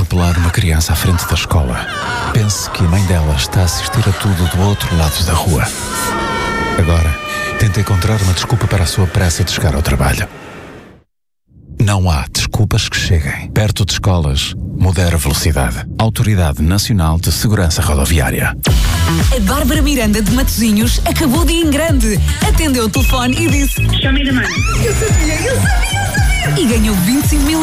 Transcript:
atropelar uma criança à frente da escola. Pense que a mãe dela está a assistir a tudo do outro lado da rua. Agora, tenta encontrar uma desculpa para a sua pressa de chegar ao trabalho. Não há desculpas que cheguem. Perto de escolas, modera a velocidade. Autoridade Nacional de Segurança Rodoviária. A Bárbara Miranda de Matosinhos acabou de ir em grande. Atendeu o telefone e disse: Show me the money. Eu sabia. E ganhou 25 mil